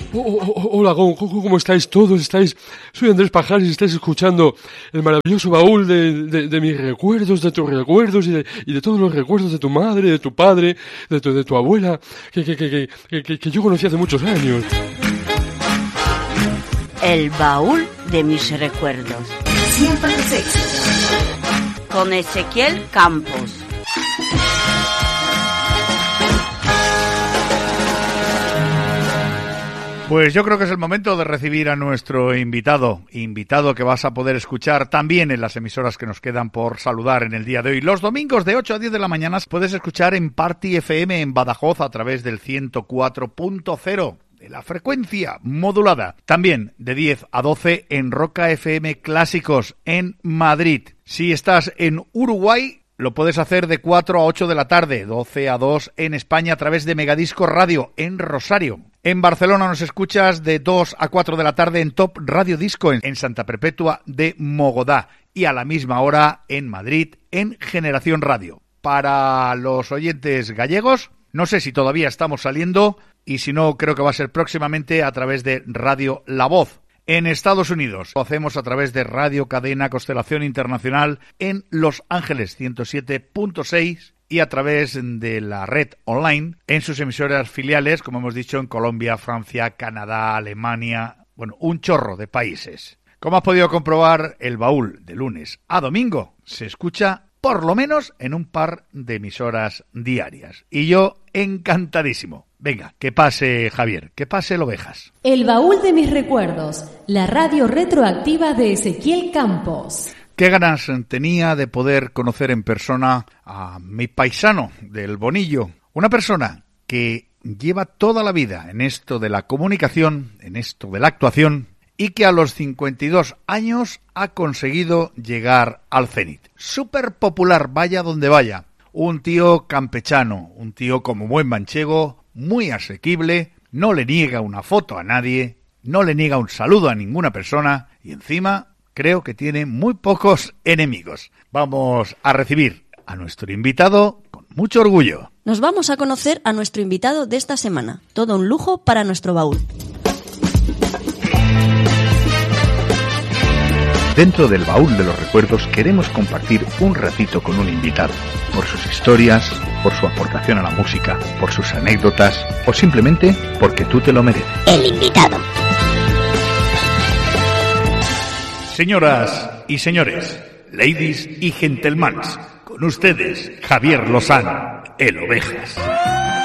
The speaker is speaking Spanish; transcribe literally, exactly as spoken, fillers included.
Oh, oh, oh, hola, ¿cómo, ¿cómo estáis todos? ¿Estáis? Soy Andrés Pajares y estáis escuchando el maravilloso baúl de, de, de mis recuerdos, de tus recuerdos y de, y de todos los recuerdos de tu madre, de tu padre, de tu, de tu abuela, que, que, que, que, que, que yo conocí hace muchos años. El baúl de mis recuerdos. Siempre los éxitos. Con Ezequiel Campos. Pues yo creo que es el momento de recibir a nuestro invitado, invitado que vas a poder escuchar también en las emisoras que nos quedan por saludar en el día de hoy. Los domingos de ocho a diez de la mañana puedes escuchar en Party F M en Badajoz a través del ciento cuatro punto cero de la frecuencia modulada. También de diez a doce en Roca F M Clásicos en Madrid. Si estás en Uruguay, lo puedes hacer de cuatro a ocho de la tarde, doce a dos en España a través de Megadisco Radio en Rosario. En Barcelona nos escuchas de dos a cuatro de la tarde en Top Radio Disco en Santa Perpetua de Mogodá y a la misma hora en Madrid en Generación Radio. Para los oyentes gallegos, no sé si todavía estamos saliendo y si no, creo que va a ser próximamente a través de Radio La Voz. En Estados Unidos lo hacemos a través de Radio Cadena Constelación Internacional en Los Ángeles ciento siete punto seis y a través de la red online en sus emisoras filiales, como hemos dicho, en Colombia, Francia, Canadá, Alemania, bueno, un chorro de países. Como has podido comprobar, el baúl de lunes a domingo se escucha por lo menos en un par de emisoras diarias. Y yo encantadísimo. Venga, que pase Javier, que pase el Ovejas. El baúl de mis recuerdos, la radio retroactiva de Ezequiel Campos. Qué ganas tenía de poder conocer en persona a mi paisano del Bonillo, una persona que lleva toda la vida en esto de la comunicación, en esto de la actuación, y que a los cincuenta y dos años ha conseguido llegar al cenit. Súper popular, vaya donde vaya. Un tío campechano, un tío como buen manchego, muy asequible, no le niega una foto a nadie, no le niega un saludo a ninguna persona y encima creo que tiene muy pocos enemigos. Vamos a recibir a nuestro invitado con mucho orgullo. Nos vamos a conocer a nuestro invitado de esta semana. Todo un lujo para nuestro baúl. Dentro del baúl de los recuerdos queremos compartir un ratito con un invitado, por sus historias, por su aportación a la música, por sus anécdotas o simplemente porque tú te lo mereces. El invitado. Señoras y señores, ladies y gentlemen, con ustedes Javier Lozano, el Ovejas.